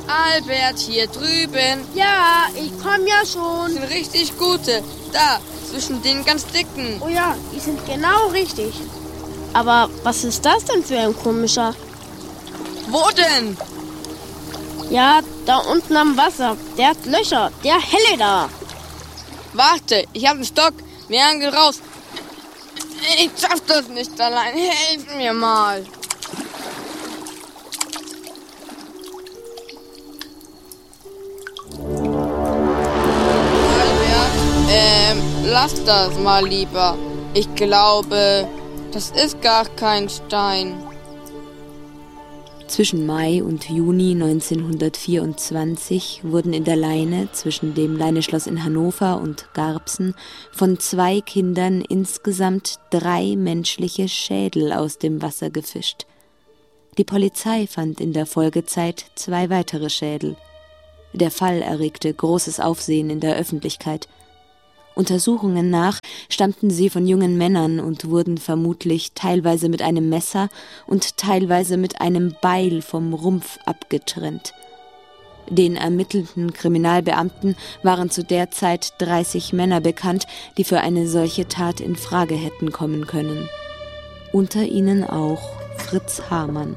Albert, hier drüben. Ja, ich komm ja schon. Das sind richtig gute. Da, zwischen den ganz dicken. Oh ja, die sind genau richtig. Aber was ist das denn für ein komischer? Wo denn? Ja, da unten am Wasser. Der hat Löcher. Der helle da. Warte, ich hab einen Stock. Wir angeln raus. Ich schaff das nicht allein. Helf mir mal. Albert, lass das mal lieber. Ich glaube, das ist gar kein Stein. Zwischen Mai und Juni 1924 wurden in der Leine zwischen dem Leineschloss in Hannover und Garbsen von 2 Kindern insgesamt 3 menschliche Schädel aus dem Wasser gefischt. Die Polizei fand in der Folgezeit 2 weitere Schädel. Der Fall erregte großes Aufsehen in der Öffentlichkeit. Untersuchungen nach stammten sie von jungen Männern und wurden vermutlich teilweise mit einem Messer und teilweise mit einem Beil vom Rumpf abgetrennt. Den ermittelnden Kriminalbeamten waren zu der Zeit 30 Männer bekannt, die für eine solche Tat in Frage hätten kommen können. Unter ihnen auch Fritz Hamann.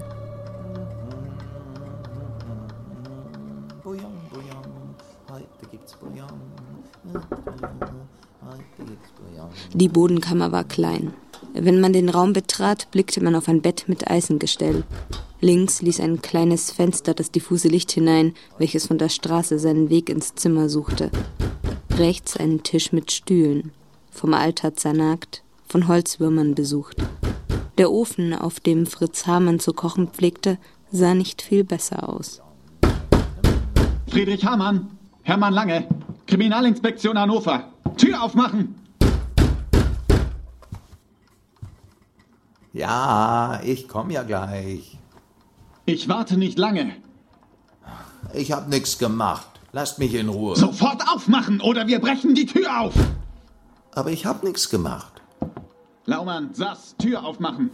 Die Bodenkammer war klein. Wenn man den Raum betrat, blickte man auf ein Bett mit Eisengestell. Links ließ ein kleines Fenster das diffuse Licht hinein, welches von der Straße seinen Weg ins Zimmer suchte. Rechts ein Tisch mit Stühlen, vom Alter zernagt, von Holzwürmern besucht. Der Ofen, auf dem Fritz Hamann zu kochen pflegte, sah nicht viel besser aus. Friedrich Hamann, Hermann Lange, Kriminalinspektion Hannover. Tür aufmachen! Ja, ich komme ja gleich. Ich warte nicht lange. Ich hab nichts gemacht. Lasst mich in Ruhe. Sofort aufmachen oder wir brechen die Tür auf! Aber ich hab nichts gemacht. Laumann, Sass, Tür aufmachen.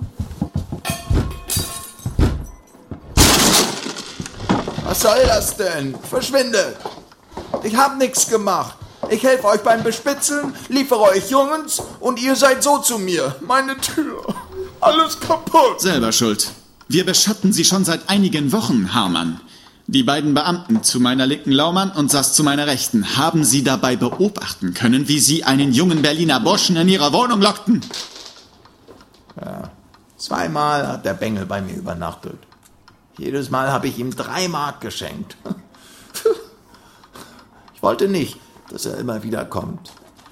Was soll das denn? Verschwindet! Ich hab nichts gemacht. Ich helfe euch beim Bespitzeln, liefere euch Jungens und ihr seid so zu mir. Meine Tür. Alles kaputt. Selber schuld. Wir beschatten Sie schon seit einigen Wochen, Hamann. Die beiden Beamten, zu meiner linken Laumann und Sass zu meiner rechten, haben Sie dabei beobachten können, wie Sie einen jungen Berliner Burschen in Ihre Wohnung lockten? Ja, 2-mal hat der Bengel bei mir übernachtet. Jedes Mal habe ich ihm 3 Mark geschenkt. Ich wollte nicht, dass er immer wieder kommt.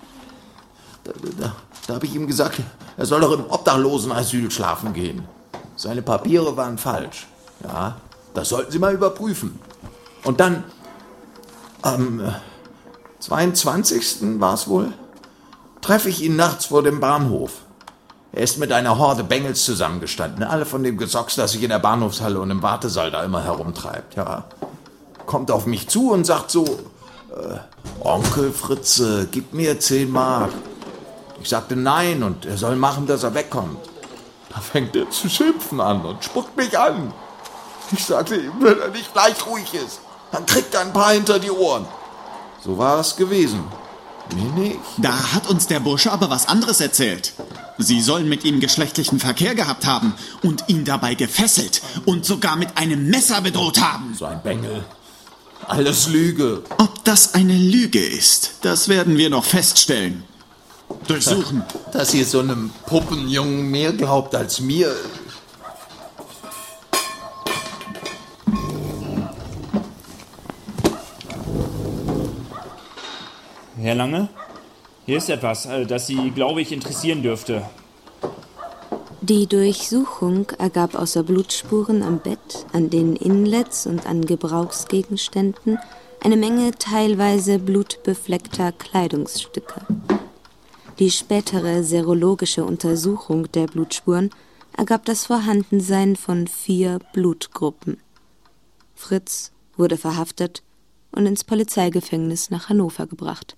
Da habe ich ihm gesagt, er soll doch im Obdachlosenasyl schlafen gehen. Seine Papiere waren falsch. Ja, das sollten Sie mal überprüfen. Und dann, am 22. war es wohl, treffe ich ihn nachts vor dem Bahnhof. Er ist mit einer Horde Bengels zusammengestanden. Alle von dem Gesocks, das sich in der Bahnhofshalle und im Wartesaal da immer herumtreibt. Ja, kommt auf mich zu und sagt so, Onkel Fritze, gib mir 10 Mark. Ich sagte nein und er soll machen, dass er wegkommt. Da fängt er zu schimpfen an und spuckt mich an. Ich sagte ihm, wenn er nicht gleich ruhig ist, dann kriegt er ein paar hinter die Ohren. So war es gewesen. Mir nicht. Da hat uns der Bursche aber was anderes erzählt. Sie sollen mit ihm geschlechtlichen Verkehr gehabt haben und ihn dabei gefesselt und sogar mit einem Messer bedroht haben. So ein Bengel. Alles Lüge. Ob das eine Lüge ist, das werden wir noch feststellen. Durchsuchen. Dass ihr so einem Puppenjungen mehr glaubt als mir. Herr Lange, hier ist etwas, das Sie, glaube ich, interessieren dürfte. Die Durchsuchung ergab außer Blutspuren am Bett, an den Inlets und an Gebrauchsgegenständen eine Menge teilweise blutbefleckter Kleidungsstücke. Die spätere serologische Untersuchung der Blutspuren ergab das Vorhandensein von 4 Blutgruppen. Fritz wurde verhaftet und ins Polizeigefängnis nach Hannover gebracht.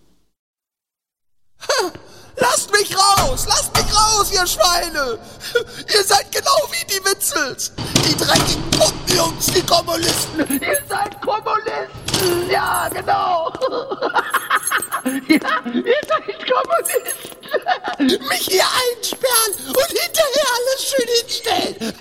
Lasst mich raus! Lasst mich raus, ihr Schweine! Ihr seid genau wie die Witzels! Die dreckigen Puppenjungs, die Kommunisten! Ihr seid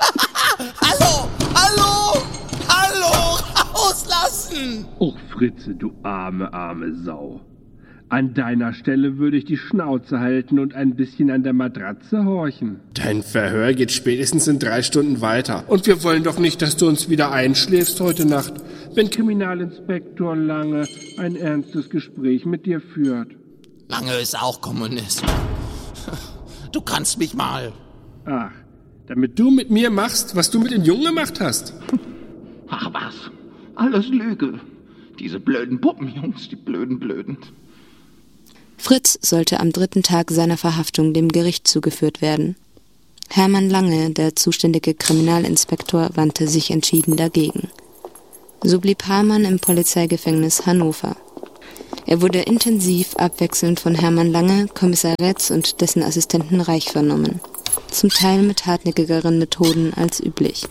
Hallo! Hallo! Hallo! Rauslassen! Och, Fritze, du arme Sau. An deiner Stelle würde ich die Schnauze halten und ein bisschen an der Matratze horchen. Dein Verhör geht spätestens in 3 Stunden weiter. Und wir wollen doch nicht, dass du uns wieder einschläfst heute Nacht, wenn Kriminalinspektor Lange ein ernstes Gespräch mit dir führt. Lange ist auch Kommunist. Du kannst mich mal. Ach, damit du mit mir machst, was du mit den Jungen gemacht hast. Ach was, alles Lüge. Diese blöden Puppenjungs, die blöden. Fritz sollte am 3. Tag seiner Verhaftung dem Gericht zugeführt werden. Hermann Lange, der zuständige Kriminalinspektor, wandte sich entschieden dagegen. So blieb Hamann im Polizeigefängnis Hannover. Er wurde intensiv abwechselnd von Hermann Lange, Kommissar Retz und dessen Assistenten Reich vernommen. Zum Teil mit hartnäckigeren Methoden als üblich.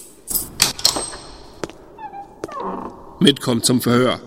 Mitkommen zum Verhör.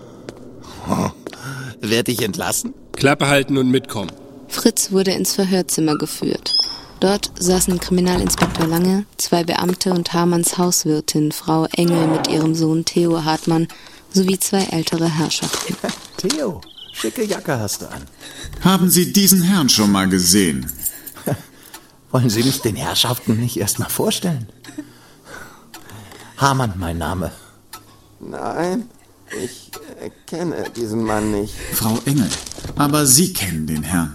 Werd ich entlassen? Klappe halten und mitkommen. Fritz wurde ins Verhörzimmer geführt. Dort saßen Kriminalinspektor Lange, 2 Beamte und Hamanns Hauswirtin, Frau Engel mit ihrem Sohn Theo Hartmann, sowie 2 ältere Herrschaften. Theo, schicke Jacke hast du an. Haben Sie diesen Herrn schon mal gesehen? Wollen Sie mich den Herrschaften nicht erst mal vorstellen? Hamann, mein Name. Nein, ich kenne diesen Mann nicht. Frau Engel, aber Sie kennen den Herrn.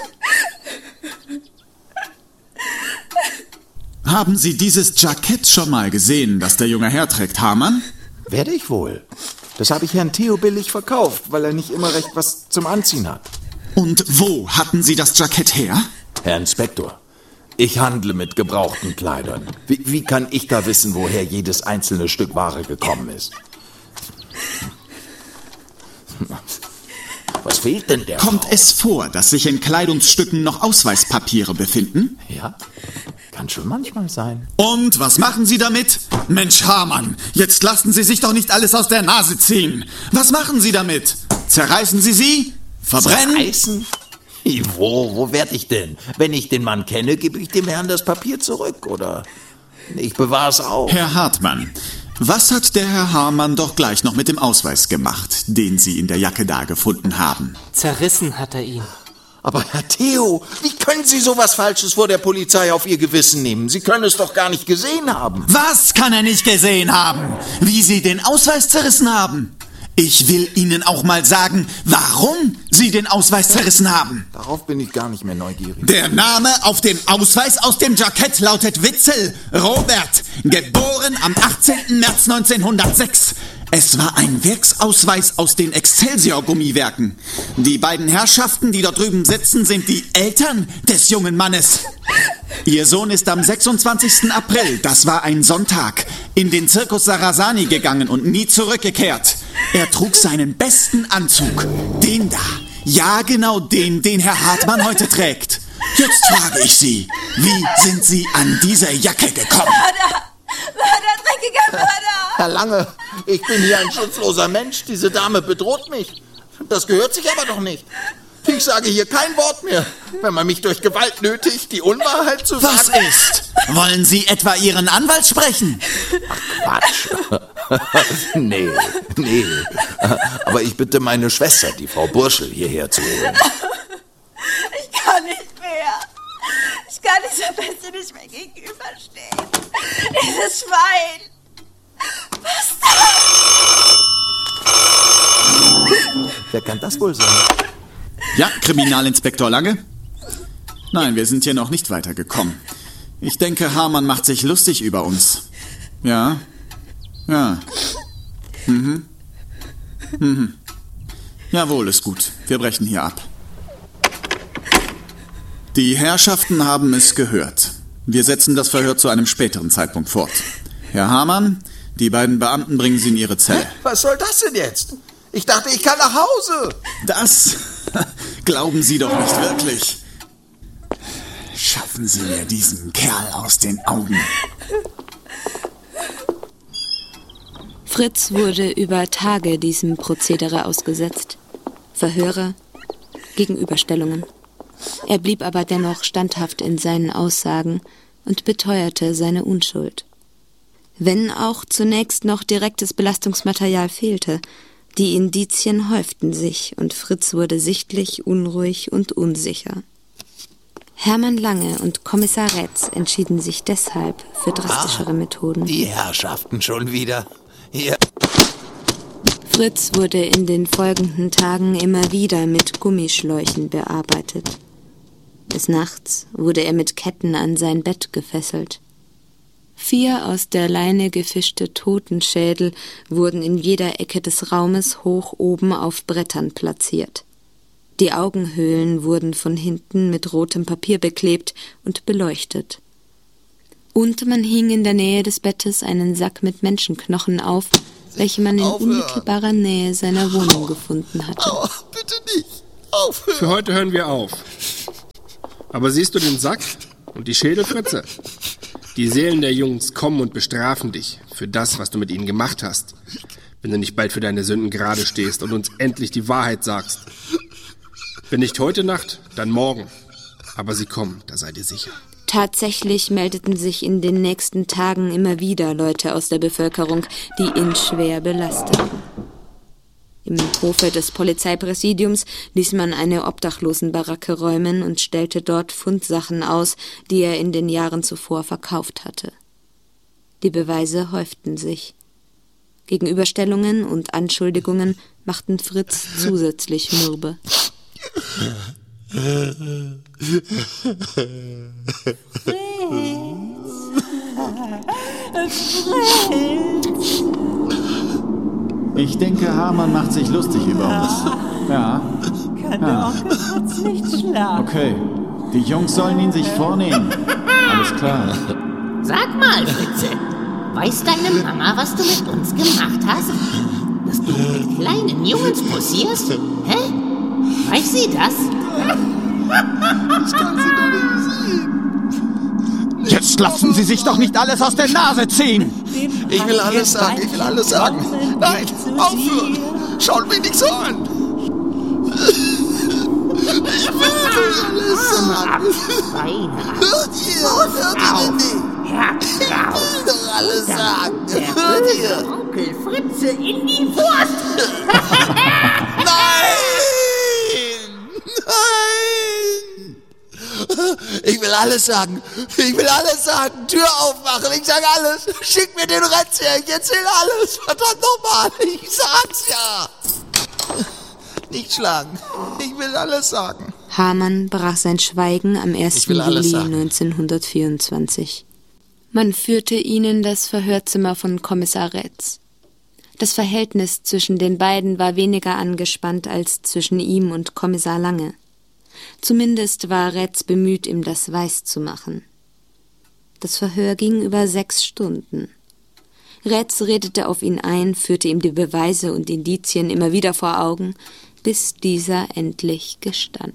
Haben Sie dieses Jackett schon mal gesehen, das der junge Herr trägt, Hamann? Werde ich wohl. Das habe ich Herrn Theo billig verkauft, weil er nicht immer recht was zum Anziehen hat. Und wo hatten Sie das Jackett her? Herr Inspektor, ich handle mit gebrauchten Kleidern. Wie kann ich da wissen, woher jedes einzelne Stück Ware gekommen ist? Was fehlt denn der Kommt Frau? es vor, dass sich in Kleidungsstücken noch Ausweispapiere befinden? Ja, kann schon manchmal sein. Und was machen Sie damit? Mensch, Hamann, jetzt lassen Sie sich doch nicht alles aus der Nase ziehen. Was machen Sie damit? Zerreißen Sie sie? Verbrennen? Zerreißen? Wo werd ich denn? Wenn ich den Mann kenne, gebe ich dem Herrn das Papier zurück, oder? Ich bewahre es auf. Herr Hartmann, was hat der Herr Hamann doch gleich noch mit dem Ausweis gemacht, den Sie in der Jacke da gefunden haben? Zerrissen hat er ihn. Aber Herr Theo, wie können Sie sowas Falsches vor der Polizei auf Ihr Gewissen nehmen? Sie können es doch gar nicht gesehen haben. Was kann er nicht gesehen haben? Wie Sie den Ausweis zerrissen haben? Ich will Ihnen auch mal sagen, warum Sie den Ausweis zerrissen haben. Darauf bin ich gar nicht mehr neugierig. Der Name auf dem Ausweis aus dem Jackett lautet Witzel Robert, geboren am 18. März 1906. Es war ein Werksausweis aus den Excelsior-Gummiwerken. Die beiden Herrschaften, die dort drüben sitzen, sind die Eltern des jungen Mannes. Ihr Sohn ist am 26. April, das war ein Sonntag, in den Zirkus Sarasani gegangen und nie zurückgekehrt. Er trug seinen besten Anzug, den da. Ja, genau den Herr Hartmann heute trägt. Jetzt frage ich Sie, wie sind Sie an diese Jacke gekommen? Mörder, dreckiger Mörder! Herr Lange, ich bin hier ein schutzloser Mensch. Diese Dame bedroht mich. Das gehört sich aber doch nicht. Ich sage hier kein Wort mehr. Wenn man mich durch Gewalt nötigt, die Unwahrheit zu sagen... Was ist? Wollen Sie etwa Ihren Anwalt sprechen? Ach, Quatsch. Nee. Aber ich bitte meine Schwester, die Frau Burschel, hierher zu holen. Ich kann nicht mehr. Ich kann dieser Bestie nicht mehr gegenüberstehen. Dieses Schwein. Was da? Wer kann das wohl sein? Ja, Kriminalinspektor Lange? Nein, wir sind hier noch nicht weitergekommen. Ich denke, Hamann macht sich lustig über uns. Ja. Jawohl, ist gut. Wir brechen hier ab. Die Herrschaften haben es gehört. Wir setzen das Verhör zu einem späteren Zeitpunkt fort. Herr Hamann, die beiden Beamten bringen Sie in Ihre Zelle. Was soll das denn jetzt? Ich dachte, ich kann nach Hause. Das glauben Sie doch nicht wirklich. Schaffen Sie mir diesen Kerl aus den Augen. Fritz wurde über Tage diesem Prozedere ausgesetzt. Verhöre, Gegenüberstellungen. Er blieb aber dennoch standhaft in seinen Aussagen, und beteuerte seine Unschuld. Wenn auch zunächst noch direktes Belastungsmaterial fehlte, die Indizien häuften sich und Fritz wurde sichtlich unruhig und unsicher. Hermann Lange und Kommissar Rätz entschieden sich deshalb für drastischere Methoden. Die Herrschaften schon wieder. Hier. Fritz wurde in den folgenden Tagen immer wieder mit Gummischläuchen bearbeitet. Des Nachts wurde er mit Ketten an sein Bett gefesselt. 4 aus der Leine gefischte Totenschädel wurden in jeder Ecke des Raumes hoch oben auf Brettern platziert. Die Augenhöhlen wurden von hinten mit rotem Papier beklebt und beleuchtet. Und man hing in der Nähe des Bettes einen Sack mit Menschenknochen auf, welche man in unmittelbarer Nähe seiner Wohnung gefunden hatte. Oh, bitte nicht. Aufhören. Für heute hören wir auf. Aber siehst du den Sack und die Schädel, Fritze? Die Seelen der Jungs kommen und bestrafen dich für das, was du mit ihnen gemacht hast. Wenn du nicht bald für deine Sünden gerade stehst und uns endlich die Wahrheit sagst. Wenn nicht heute Nacht, dann morgen. Aber sie kommen, da seid ihr sicher. Tatsächlich meldeten sich in den nächsten Tagen immer wieder Leute aus der Bevölkerung, die ihn schwer belasteten. Im Hofe des Polizeipräsidiums ließ man eine Obdachlosenbaracke räumen und stellte dort Fundsachen aus, die er in den Jahren zuvor verkauft hatte. Die Beweise häuften sich. Gegenüberstellungen und Anschuldigungen machten Fritz zusätzlich mürbe. Ich denke, Hamann macht sich lustig über uns. Ja. Kann der Onkel Fritz nicht schlafen? Okay, die Jungs sollen ihn sich vornehmen. Alles klar. Sag mal, Fritze, weiß deine Mama, was du mit uns gemacht hast? Dass du mit kleinen Jungs posierst? Hä? Weiß sie das? Ich kann sie doch nicht sehen. Jetzt lassen Sie sich doch nicht alles aus der Nase ziehen! Ich will alles sagen, ich will alles sagen. Nein, aufhören! Schaut mich nicht so an! Ich will alles sagen! Hört ihr denn nicht? Ich will doch alles sagen! Hört ihr? Onkel Fritze in die Wurst! Nein! Nein! Ich will alles sagen. Ich will alles sagen. Tür aufmachen. Ich sag alles. Schick mir den Rätz her. Ich erzähl alles. Verdammt nochmal. Ich sag's ja. Nicht schlagen. Ich will alles sagen. Hamann brach sein Schweigen am 1. Juli 1924. Man führte ihn in das Verhörzimmer von Kommissar Rätz. Das Verhältnis zwischen den beiden war weniger angespannt als zwischen ihm und Kommissar Lange. Zumindest war Rätz bemüht, ihm das weiszumachen. Das Verhör ging über 6 Stunden. Rätz redete auf ihn ein, führte ihm die Beweise und Indizien immer wieder vor Augen, bis dieser endlich gestand.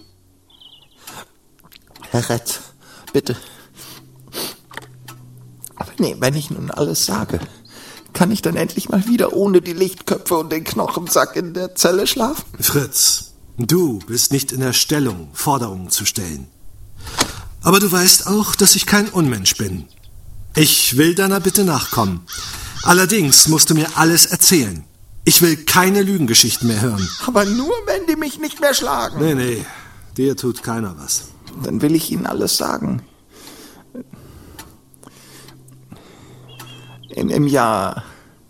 Herr Rätz, bitte. Wenn ich nun alles sage, kann ich dann endlich mal wieder ohne die Lichtköpfe und den Knochensack in der Zelle schlafen? Fritz, du bist nicht in der Stellung, Forderungen zu stellen. Aber du weißt auch, dass ich kein Unmensch bin. Ich will deiner Bitte nachkommen. Allerdings musst du mir alles erzählen. Ich will keine Lügengeschichten mehr hören. Aber nur, wenn die mich nicht mehr schlagen. Nee, dir tut keiner was. Dann will ich Ihnen alles sagen. Im Jahr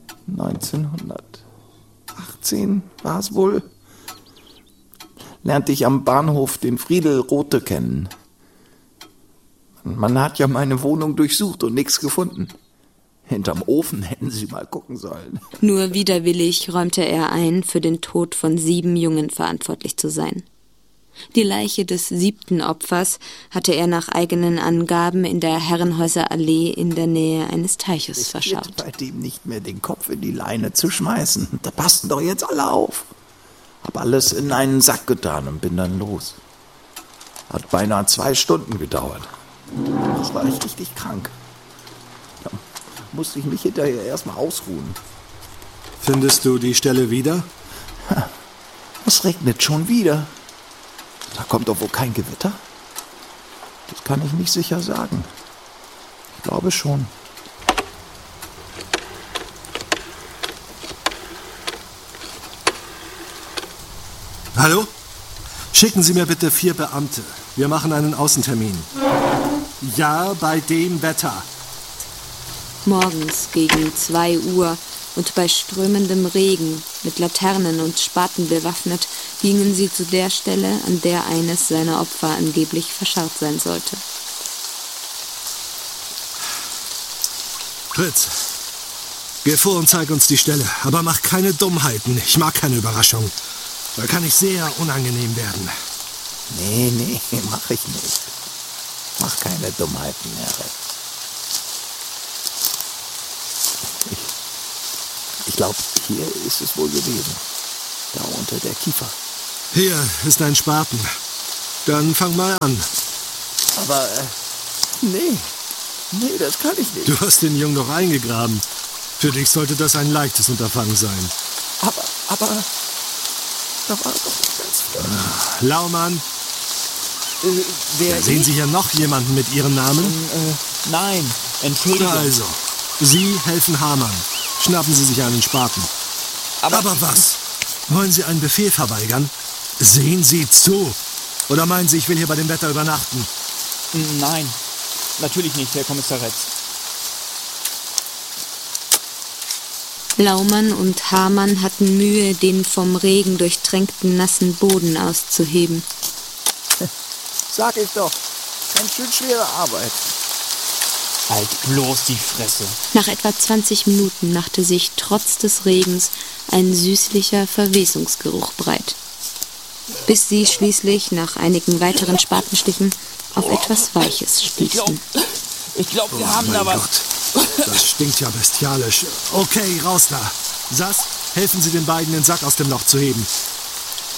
1918 war es wohl, lernte ich am Bahnhof den Friedel Rothe kennen. Man hat ja meine Wohnung durchsucht und nichts gefunden. Hinterm Ofen hätten Sie mal gucken sollen. Nur widerwillig räumte er ein, für den Tod von 7 Jungen verantwortlich zu sein. Die Leiche des 7. Opfers hatte er nach eigenen Angaben in der Herrenhäuser Allee in der Nähe eines Teiches verscharrt. Bei dem nicht mehr den Kopf in die Leine zu schmeißen. Da passten doch jetzt alle auf. Hab alles in einen Sack getan und bin dann los. Hat beinahe 2 Stunden gedauert. Das war ich richtig krank. Da musste ich mich hinterher erstmal ausruhen. Findest du die Stelle wieder? Es regnet schon wieder. Da kommt doch wohl kein Gewitter? Das kann ich nicht sicher sagen. Ich glaube schon. Hallo? Schicken Sie mir bitte 4 Beamte. Wir machen einen Außentermin. Ja, bei dem Wetter. Morgens gegen 2 Uhr und bei strömendem Regen, mit Laternen und Spaten bewaffnet, gingen sie zu der Stelle, an der eines seiner Opfer angeblich verscharrt sein sollte. Fritz, geh vor und zeig uns die Stelle, aber mach keine Dummheiten. Ich mag keine Überraschung. Da kann ich sehr unangenehm werden. Nee, mach ich nicht. Mach keine Dummheiten, Erik. Ich glaube, hier ist es wohl gewesen. Da unter der Kiefer. Hier ist ein Spaten. Dann fang mal an. Aber, nee, das kann ich nicht. Du hast den Jungen doch eingegraben. Für dich sollte das ein leichtes Unterfangen sein. Aber, da war doch ganz klar. Laumann. Wer Sehen Sie hier noch jemanden mit Ihrem Namen? Nein, Entschuldigung. Also, Sie helfen Hamann. Schnappen Sie sich einen Spaten. Aber was? Wollen Sie einen Befehl verweigern? Sehen Sie zu. Oder meinen Sie, ich will hier bei dem Wetter übernachten? Nein, natürlich nicht, Herr Kommissar Retz. Laumann und Hamann hatten Mühe, den vom Regen durchtränkten nassen Boden auszuheben. Sag ich doch, ganz schön schwere Arbeit. Halt bloß die Fresse. Nach etwa 20 Minuten machte sich trotz des Regens ein süßlicher Verwesungsgeruch breit, bis sie schließlich nach einigen weiteren Spatenstichen auf etwas Weiches stießen. Ich glaube, wir haben da was. Gott, das stinkt ja bestialisch. Okay, raus da. Sass, helfen Sie den beiden, den Sack aus dem Loch zu heben.